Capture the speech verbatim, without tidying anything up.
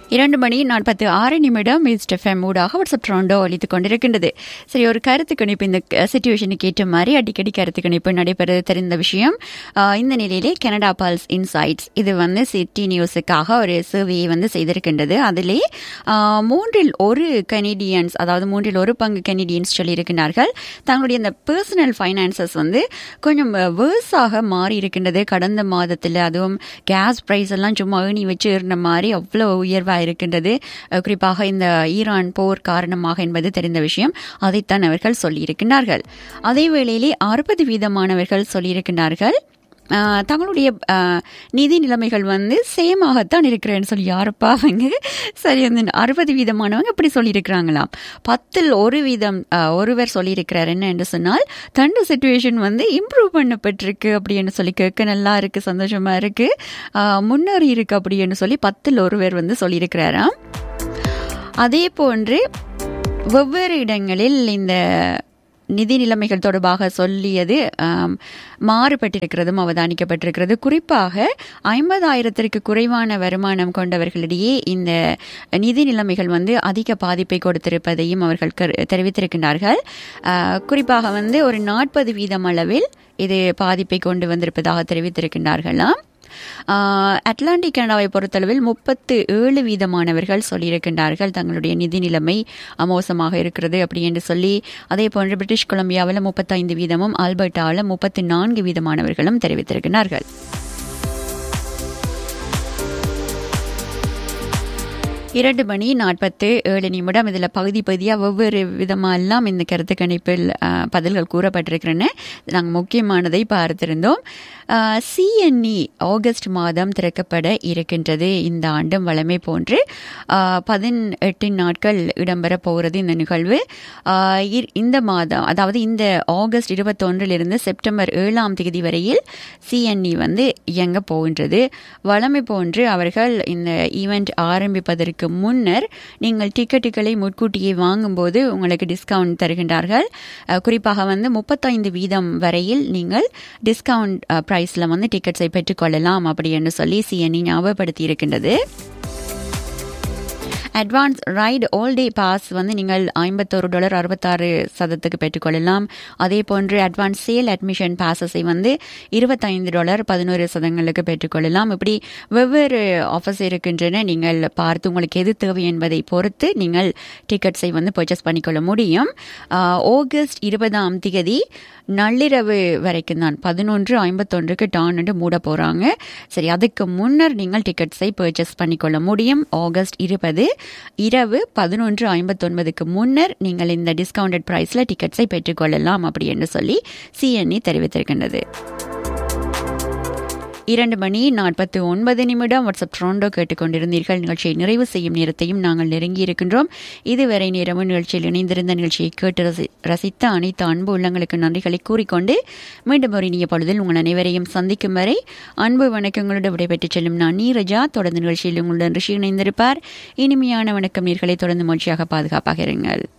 இரண்டு மணி நாற்பத்தி ஆறு நிமிடம் ஈஸ்ட் எஃப்எம் ஊடாக வாட்ஸ்அப் ட்ரோண்டோ அளித்துக் கொண்டிருக்கின்றது. சரி, ஒரு கருத்து கணிப்பு இந்த சிச்சுவேஷனுக்கு ஏற்ற மாதிரி அடிக்கடி கருத்து கணிப்பு நடைபெற தெரிந்த விஷயம். இந்த நிலையிலே கனடா பல்ஸ் இன்சைட்ஸ் இது வந்து சிட்டி நியூஸுக்காக ஒரு சர்வேயை வந்து செய்திருக்கின்றது. அதிலே மூன்றில் ஒரு கனடியன்ஸ், அதாவது மூன்றில் ஒரு பங்கு கனடியன்ஸ் சொல்லியிருக்கிறார்கள் தங்களுடைய இந்த பர்சனல் ஃபைனான்சஸ் வந்து கொஞ்சம் வேர்ஸாக மாறி இருக்கின்றது கடந்த மாதத்தில். அதுவும் கேஸ் பிரைஸ் எல்லாம் சும்மா ஏணி வச்சு இருந்த மாதிரி அவ்வளோ உயர்வாக இருக்கின்றது, குறிப்பாக இந்த ஈரான் போர் காரணமாக என்பது தெரிந்த விஷயம். அதைத்தான் அவர்கள் சொல்லியிருக்கிறார்கள். அதே வேளையிலே அறுபது வீதமானவர்கள் சொல்லியிருக்கிறார்கள் தங்களுடைய நிதி நிலைமைகள் வந்து சேமாகத்தான் இருக்கிறேன்னு சொல்லி. யாருப்பா அவங்க? சரி, அந்த அறுபது வீதமானவங்க இப்படி சொல்லியிருக்கிறாங்களாம். பத்தில் ஒரு வீதம் ஒருவர் சொல்லியிருக்கிறார் என்ன என்று சொன்னால் தண்டு சிச்சுவேஷன் வந்து இம்ப்ரூவ் பண்ணப்பட்டிருக்கு அப்படின்னு சொல்லி கேட்க நல்லா இருக்கு, சந்தோஷமா இருக்கு, முன்னேறி இருக்கு அப்படின்னு சொல்லி பத்தில் ஒருவர் வந்து சொல்லியிருக்கிறாராம். அதே போன்று வெவ்வேறு இடங்களில் இந்த நிதி நிலைமைகள் தொடர்பாக சொல்லியது மாறுபட்டிருக்கிறதும் அவதானிக்கப்பட்டிருக்கிறது. குறிப்பாக ஐம்பதாயிரத்திற்கு குறைவான வருமானம் கொண்டவர்களிடையே இந்த நிதி நிலைமைகள் வந்து அதிக பாதிப்பை கொடுத்திருப்பதையும் அவர்கள் தெரிவித்திருக்கின்றார்கள். குறிப்பாக வந்து ஒரு நாற்பது வீதம் அளவில் இது பாதிப்பை கொண்டு வந்திருப்பதாக தெரிவித்திருக்கின்றார்களாம். அட்லாண்டிக் கனடாவை பொறுத்தளவில் முப்பத்து ஏழு வீதமானவர்கள் சொல்லியிருக்கின்றார்கள் தங்களுடைய நிதி நிலைமை மோசமாக இருக்கிறது அப்படி என்று சொல்லி. அதே போன்று பிரிட்டிஷ் கொலம்பியாவில் முப்பத்தைந்து வீதமும் ஆல்பர்டாவில் முப்பத்தி நான்கு வீதமானவர்களும் தெரிவித்திருக்கிறார்கள். இரண்டு மணி நாற்பத்து ஏழு நிமிடம். இதில் பகுதி பகுதியாக ஒவ்வொரு விதமாக எல்லாம் இந்த கருத்து கணிப்பில் பதில்கள் கூறப்பட்டிருக்கிறன. நாங்கள் முக்கியமானதை பார்த்திருந்தோம். சிஎன்இ ஆகஸ்ட் மாதம் திறக்கப்பட இருக்கின்றது. இந்த ஆண்டும் வழமை போன்று பதினெட்டு நாட்கள் இடம்பெற போகிறது இந்த நிகழ்வு. இந்த மாதம், அதாவது இந்த ஆகஸ்ட் இருபத்தொன்றிலிருந்து செப்டம்பர் ஏழாம் தேதி வரையில் சிஎன்இ வந்து இயங்க போகின்றது. வழமை போன்று அவர்கள் இந்த ஈவெண்ட் ஆரம்பிப்பதற்கு முன்னர் நீங்கள் டிக்கெட்டுகளை முன்கூட்டியே வாங்கும்போது உங்களுக்கு டிஸ்கவுண்ட் தருகின்றார்கள். குறிப்பாக வந்து முப்பத்தைந்து வீதம் வரையில் நீங்கள் டிஸ்கவுண்ட் பிரைஸ்ல வந்து டிக்கெட்ஸை பெற்றுக்கொள்ளலாம் அப்படி என்று சொல்லி சிஎன்இ ஞாபகப்படுத்தி இருக்கின்றது. Advance ride all day pass வந்து நீங்கள் ஐம்பத்தொரு டாலர் அறுபத்தாறு சதத்துக்கு பெற்றுக்கொள்ளலாம். அதே போன்று அட்வான்ஸ் சேல் அட்மிஷன் பாஸஸை வந்து இருபத்தைந்து டாலர் பதினோரு சதங்களுக்கு பெற்றுக்கொள்ளலாம். இப்படி வெவ்வேறு ஆஃபர்ஸ் இருக்கின்றன. நீங்கள் பார்த்து உங்களுக்கு எது தேவை என்பதை பொறுத்து நீங்கள் டிக்கெட்ஸை வந்து பர்ச்சேஸ் பண்ணிக்கொள்ள முடியும். ஆகஸ்ட் இருபதாம் தேதி நள்ளிரவு வரைக்கும் தான் பதினொன்று ஐம்பத்தொன்றுக்கு டான் என்று மூட போகிறாங்க. சரி, அதுக்கு முன்னர் நீங்கள் டிக்கெட்ஸை பர்ச்சேஸ் பண்ணிக்கொள்ள முடியும். ஆகஸ்ட் இருபது இரவு பதினொன்று ஐம்பத்தொன்பதுக்கு முன்னர் நீங்கள் இந்த டிஸ்கவுண்டட் பிரைஸில் டிக்கெட்ஸை பெற்றுக்கொள்ளலாம் அப்படி என்று சொல்லி சிஎன்இ தெரிவித்திருக்கின்றது. இரண்டு மணி நாற்பத்தி ஒன்பது நிமிடம் வாட்ஸ்அப் ட்ரோண்டோ கேட்டுக்கொண்டிருந்தீர்கள். நிகழ்ச்சியை நிறைவு செய்யும் நேரத்தையும் நாங்கள் நெருங்கி இருக்கின்றோம். இதுவரை நேரமும் நிகழ்ச்சியில் இணைந்திருந்த நிகழ்ச்சியை கேட்டு ரசி ரசித்த அனைத்து அன்பு உள்ளங்களுக்கு நன்றிகளை கூறிக்கொண்டு மீண்டும் ஒரு இனிய பொழுதில் உங்கள் அனைவரையும் சந்திக்கும் வரை அன்பு வணக்கங்களோடு விடைபெற்றுச் செல்லும் நான் நீரஜா. தொடர்ந்து நிகழ்ச்சியில் உங்களுடன் ரிஷி இணைந்திருப்பார். இனிமையான வணக்கம் நேயர்களை. தொடர்ந்து மகிழ்ச்சியாக பாதுகாப்பாக இருங்கள்.